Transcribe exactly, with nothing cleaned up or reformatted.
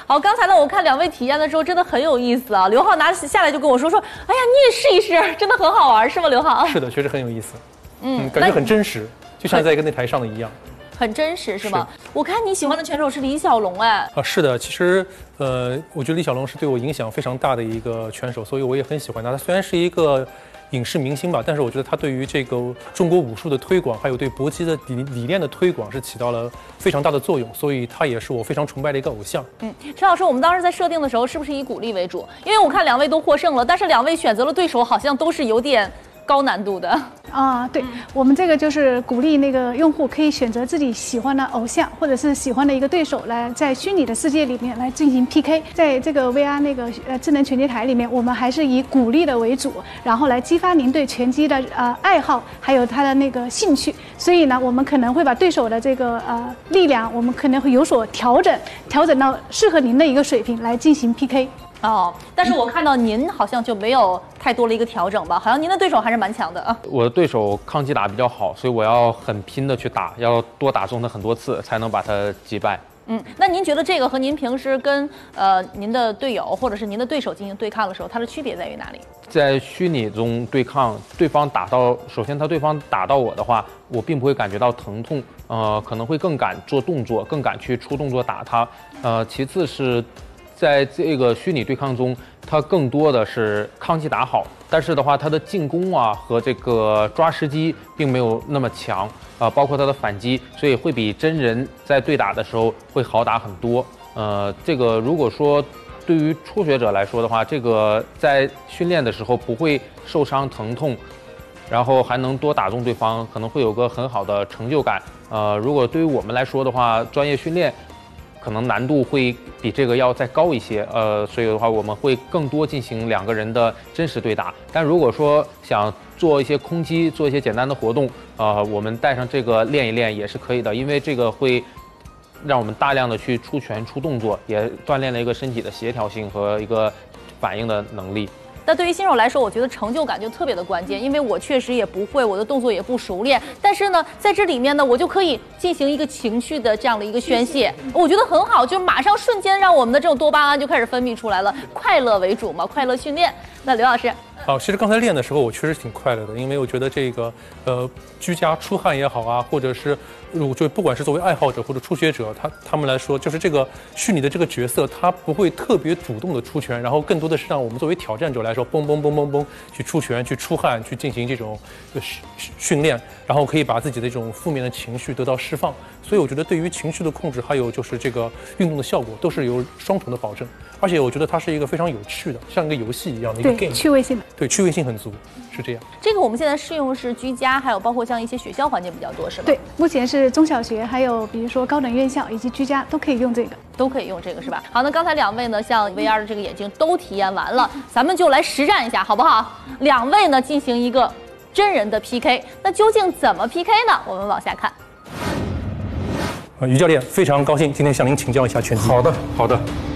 好，刚才呢，我看两位体验的时候真的很有意思啊。刘浩拿下来就跟我说说，哎呀，你也试一试，真的很好玩，是吗，刘浩？ 是的，确实很有意思。 嗯， 嗯感觉很真实，就像在一个擂台上的一样。 很真实是吗？是我看你喜欢的拳手是李小龙哎。 啊，是的，其实呃，我觉得李小龙是对我影响非常大的一个拳手，所以我也很喜欢他。他虽然是一个影视明星吧，但是我觉得他对于这个中国武术的推广，还有对搏击的理理念的推广是起到了非常大的作用，所以他也是我非常崇拜的一个偶像。 嗯，陈老师，我们当时在设定的时候是不是以鼓励为主？因为我看两位都获胜了，但是两位选择了对手好像都是有点高难度的。 啊，对，我们这个就是鼓励那个用户可以选择自己喜欢的偶像或者是喜欢的一个对手，来在虚拟的世界里面来进行 P K。在这个 V R 那个呃智能拳击台里面，我们还是以鼓励的为主，然后来激发您对拳击的呃爱好，还有他的那个兴趣。所以呢，我们可能会把对手的这个呃力量，我们可能会有所调整，调整到适合您的一个水平来进行 P K。 哦，但是我看到您好像就没有太多的一个调整吧？好像您的对手还是蛮强的啊。 我的对手抗击打比较好，所以我要很拼的去打，要多打中他很多次，才能把他击败。 嗯，那您觉得这个和您平时跟呃您的队友或者是您的对手进行对抗的时候，它的区别在于哪里？ 在虚拟中对抗，对方打到，首先他对方打到我的话，我并不会感觉到疼痛，呃，可能会更敢做动作，更敢去出动作打他。呃，其次是。在这个虚拟对抗中，它更多的是抗击打好，但是的话，它的进攻啊和这个抓时机并没有那么强啊、呃，包括它的反击，所以会比真人在对打的时候会好打很多。呃，这个如果说对于初学者来说的话，这个在训练的时候不会受伤疼痛，然后还能多打中对方，可能会有个很好的成就感。呃，如果对于我们来说的话，专业训练。可能难度会比这个要再高一些，呃，所以的话我们会更多进行两个人的真实对打。但如果说想做一些空击，做一些简单的活动，呃，我们带上这个练一练也是可以的，因为这个会让我们大量的去出拳、出动作，也锻炼了一个身体的协调性和一个反应的能力。 但对于新手来说，我觉得成就感就特别的关键，因为我确实也不会，我的动作也不熟练，但是呢，在这里面呢，我就可以进行一个情绪的这样的一个宣泄，我觉得很好，就马上瞬间让我们的这种多巴胺就开始分泌出来了，快乐为主嘛，快乐训练。那刘老师， 好，其实刚才练的时候，我确实挺快乐的，因为我觉得这个呃居家出汗也好啊，或者是我就不管是作为爱好者或者初学者，他他们来说，就是这个虚拟的这个角色，他不会特别主动的出拳，然后更多的是让我们作为挑战者来说，嘣嘣嘣嘣嘣去出拳、去出汗、去进行这种训训练，然后可以把自己的这种负面的情绪得到释放。所以我觉得对于情绪的控制，还有就是这个运动的效果，都是有双重的保证。而且我觉得它是一个非常有趣的，像一个游戏一样的一个 game， 趣味性， 对，趣味性很足，是这样。 这个我们现在适用是居家，还有包括像一些学校环境比较多，是吗？ 对，目前是中小学，还有比如说高等院校以及居家都可以用这个， 都可以用这个是吧？好，那刚才两位呢，像 V R 的这个眼镜都体验完了，咱们就来实战一下，好不好？两位呢进行一个真人的 P K， 那究竟怎么 P K 呢？我们往下看。 呃，于教练非常高兴今天向您请教一下拳击。 好的，好的。